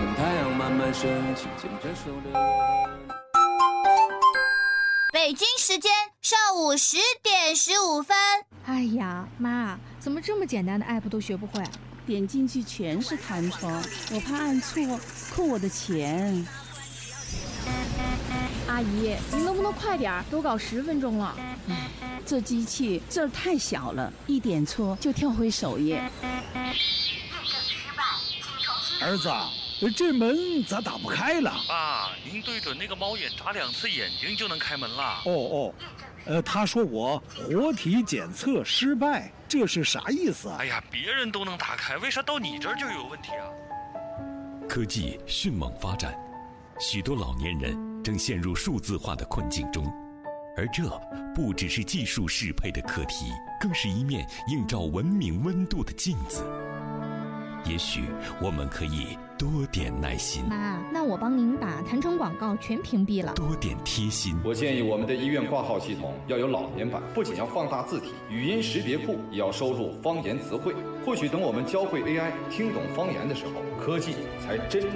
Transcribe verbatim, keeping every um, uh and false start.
等太阳慢慢升起，牵着手流泪。 北京时间上午十点十五分。 哎呀，妈，怎么这么简单的 app 都学不会？ 点进去全是弹窗，我怕按错扣我的钱。 阿姨，您能不能快点？都搞十分钟了。 唉，这机器字儿太小了，一点错就跳回首页。 儿子，这门咋打不开了？ 爸，您对准那个猫眼眨两次眼睛就能开门了。 哦哦，呃，他说我活体检测失败，这是啥意思啊？ 哎呀，别人都能打开，为啥到你这儿就有问题啊？ 科技迅猛发展，许多老年人正陷入数字化的困境中，而这不只是技术适配的课题，更是一面映照文明温度的镜子。也许我们可以多点耐心。 妈，那我帮您把弹窗广告全屏蔽了。 多点贴心。 我建议我们的医院挂号系统要有老年版，不仅要放大字体，语音识别库也要收录方言词汇。或许等我们教会 A I 听懂方言的时候，科技才真